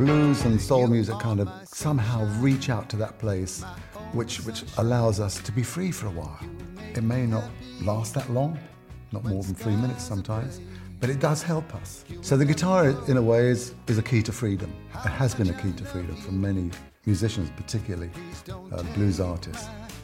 blues and soul music kind of somehow reach out to that place which allows us to be free for a while. It may not last that long, not more than 3 minutes sometimes, but it does help us. So the guitar, in a way, is a key to freedom. It has been a key to freedom for many musicians, particularly blues artists.